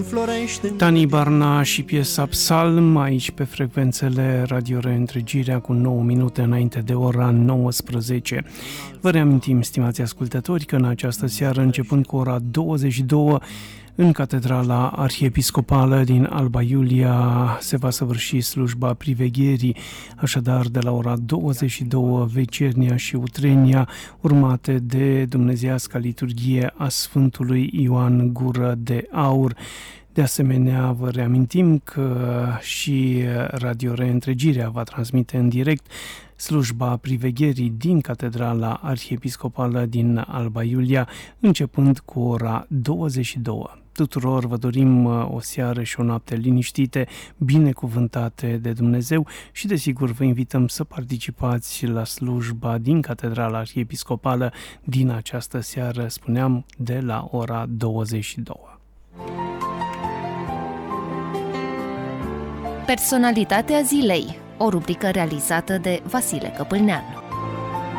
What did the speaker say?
Tani Barna și piesa Psalm aici pe frecvențele Radio Reîntregirea cu 9 minute înainte de ora 19. Vă reamintim, stimați ascultători, că în această seară, începând cu ora 22, în Catedrala Arhiepiscopală din Alba Iulia se va săvârși slujba privegherii, așadar de la ora 22 vecernia și utrenia, urmate de dumnezeiasca liturghie a Sfântului Ioan Gură de Aur. De asemenea, vă reamintim că și Radio Reîntregirea va transmite în direct slujba privegherii din Catedrala Arhiepiscopală din Alba Iulia, începând cu ora 22. Tuturor vă dorim o seară și o noapte liniștite, binecuvântate de Dumnezeu și desigur vă invităm să participați la slujba din Catedrala Arhiepiscopală din această seară, spuneam, de la ora 22. Personalitatea zilei, o rubrică realizată de Vasile Căpâlnean.